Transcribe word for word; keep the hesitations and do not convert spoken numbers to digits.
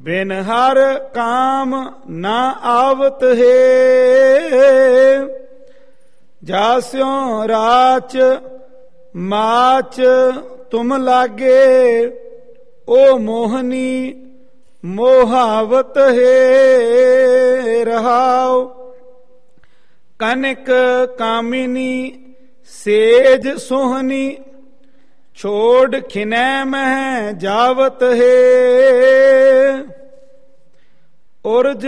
ਬਿਨ ਹਰ ਕਾਮ ਨਾ ਆਵਤ ਹੈ। ਜਾਸਿਓ ਰਾਚ ਮਾਚ ਤੁਮ ਲਾਗੇ, ਓ ਮੋਹਨੀ ਮੋਹਾਵਤ ਹੈ। ਰਹਾਉ ਕਨਕ ਕਾਮਿਨੀ ਸੇਜ ਸੋਹਨੀ, ਛੋੜ ਖਿਨੈ ਮਹਿ ਜਾਵਤ ਹੈ। ਉਰਜ